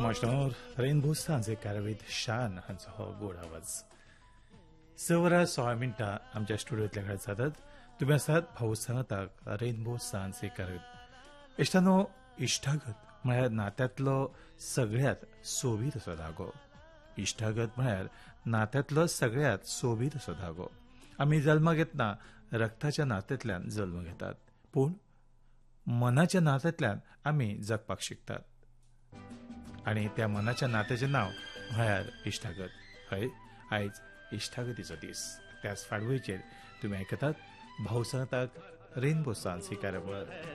Možno Rainbow Sanze कारवीत शान हांचो हो गोड आवाज 6:06 मिनटां आमच्या स्टुडिओतल्या कडेन जातात. तुम्ही आसात भाऊ सांगताक रेनबो सांजे कारवीत. इश्टानो, इश्टागत म्हळ्यार नात्यांतलो सगळ्यात सोबीत असो धागो. इश्टागत म्हळ्यार नात्यांतलो सगळ्यात सोबीत असो धागो. आमी जल्माक येतना रक्ताच्या नात्यांतल्यान जल्म घेतात, पूण मनाच्या नात्यांतल्यान आमी जगपाक शिकतात. आणि त्या मनाच्या नात्याचें नांव म्हळ्यार इश्टागत. हय, आयज इश्टागतीचो दीस. त्याच फाटभुंयेचेर तुमी आयकतात भाऊ सांगताक रेनबो सांजे कारवळ.